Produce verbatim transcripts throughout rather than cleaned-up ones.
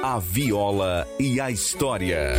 A viola e a história.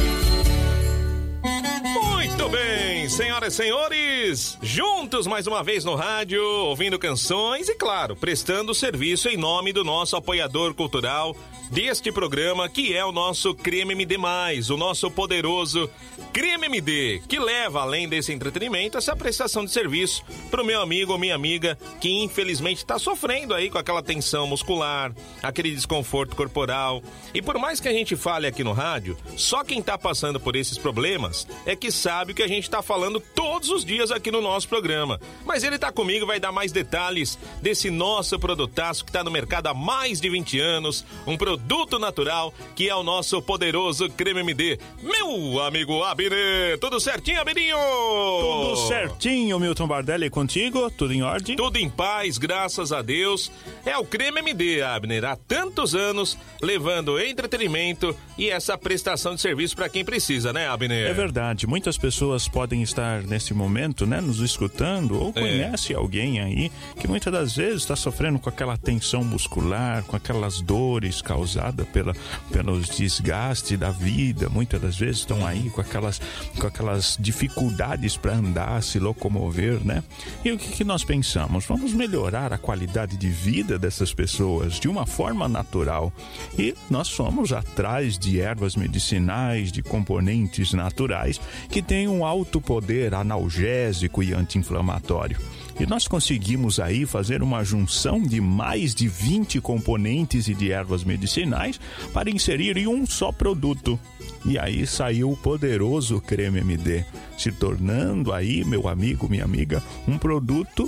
Muito bem, senhoras e senhores, juntos mais uma vez no rádio, ouvindo canções e, claro, prestando serviço em nome do nosso apoiador cultural deste programa, que é o nosso Creme M D mais, o nosso poderoso Creme M D, que leva, além desse entretenimento, essa prestação de serviço pro meu amigo ou minha amiga que infelizmente está sofrendo aí com aquela tensão muscular, aquele desconforto corporal. E por mais que a gente fale aqui no rádio, só quem tá passando por esses problemas é que sabe o que a gente tá falando todos os dias aqui no nosso programa. Mas ele tá comigo, vai dar mais detalhes desse nosso produtaço que tá no mercado há mais de vinte anos, um produto natural que é o nosso poderoso Creme M D. Meu amigo Abner, tudo certinho, Abininho? Tudo certinho, Milton Bardelli, contigo? Tudo em ordem? Tudo em paz, graças a Deus. É o Creme M D, Abner, há tantos anos, levando entretenimento e essa prestação de serviço para quem precisa, né, Abner? É verdade, muitas pessoas podem estar nesse momento, né, nos escutando, ou conhece é. alguém aí que muitas das vezes está sofrendo com aquela tensão muscular, com aquelas dores causadas pela, pelos desgastes da vida. Muitas das vezes estão aí com aquelas, com aquelas dificuldades para andar, se locomover, né? E o que, que nós pensamos? Vamos melhorar a qualidade de vida dessas pessoas de uma forma natural. E nós fomos atrás de ervas medicinais, de componentes naturais que têm um alto poder analgésico e anti-inflamatório. E nós conseguimos aí fazer uma junção de mais de vinte componentes e de ervas medicinais para inserir em um só produto. E aí saiu o poderoso Creme M D, se tornando aí, meu amigo, minha amiga, um produto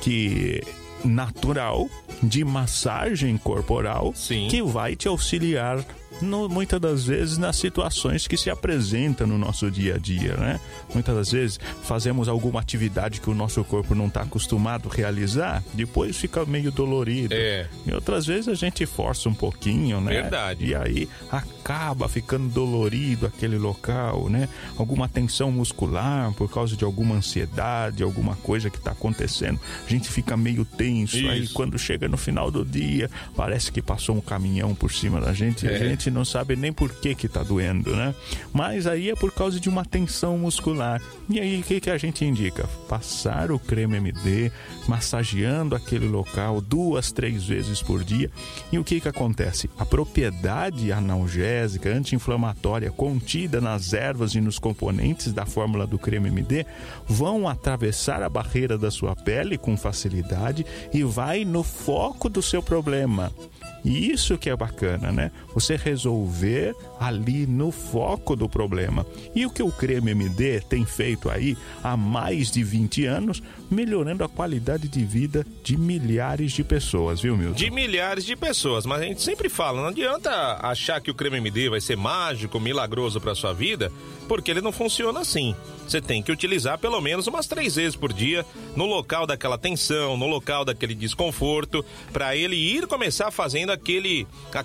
que natural, de massagem corporal, Sim. que vai te auxiliar No, muitas das vezes nas situações que se apresentam no nosso dia a dia, né? Muitas das vezes fazemos alguma atividade que o nosso corpo não está acostumado a realizar, depois fica meio dolorido. É. E outras vezes a gente força um pouquinho, né? Verdade. E aí acaba ficando dolorido aquele local, né? Alguma tensão muscular por causa de alguma ansiedade, alguma coisa que está acontecendo. A gente fica meio tenso. Isso. Aí quando chega no final do dia, parece que passou um caminhão por cima da gente. É. E a gente não sabe nem por que que tá doendo, né? Mas aí é por causa de uma tensão muscular. E aí o que que a gente indica? Passar o Creme M D, massageando aquele local duas, três vezes por dia. E o que que acontece? A propriedade analgésica, anti-inflamatória contida nas ervas e nos componentes da fórmula do Creme M D vão atravessar a barreira da sua pele com facilidade e vai no foco do seu problema. E isso que é bacana, né? Você resolver ali no foco do problema. E o que o Creme M D tem feito aí há mais de vinte anos, melhorando a qualidade de vida de milhares de pessoas, viu, Milton? De milhares de pessoas, mas a gente sempre fala, não adianta achar que o Creme M D vai ser mágico, milagroso para sua vida, porque ele não funciona assim. Você tem que utilizar pelo menos umas três vezes por dia no local daquela tensão, no local daquele desconforto, para ele ir começar fazendo aquele,